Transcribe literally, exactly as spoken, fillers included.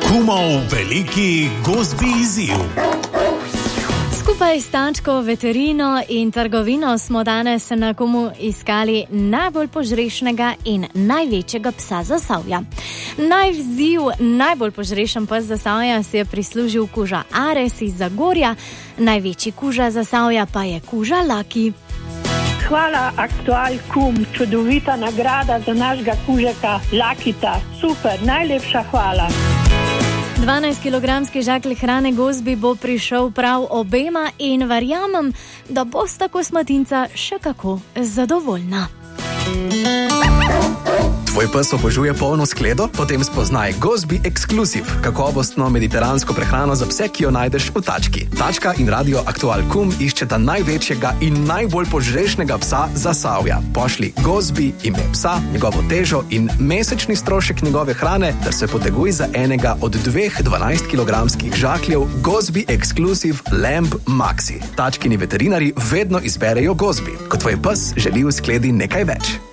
Kumov veliki gozbi izziv. Skupaj s Tačko, veterino in trgovino smo danes na Kumu iskali najbolj požrešnega in največjega psa Zasavja. Najvziv, najbolj požrešen pes Zasavja si je prislužil kuža Ares iz Zagorja, največji kuža Zasavja pa je kuža Laki. Hvala Aktual Kum, čudovita nagrada za našega kužeka Lakita. Super, najlepša hvala. dvanajstkilogramski žakelj hrane gozbi bo prišel prav obema in verjamem, da bosta kosmatinca še kako zadovoljna. Tvoj pes obožuje polno skledo? Potem spoznaj Gozbi Exclusive, kakovostno mediteransko prehrano za pse, ki jo najdeš v Tački. Tačka in Radio Aktual Kum iščeta največjega in najbolj požrešnega psa Zasavja. Pošli Gozbi ime psa, njegovo težo in mesečni strošek njegove hrane, ter se poteguj za enega od dveh dvanajstkilogramskih žakljev Gozbi Exclusive Lamb Maxi. Tačkini veterinari vedno izberejo Gozbi, ko tvoj pes želi v skledi nekaj več.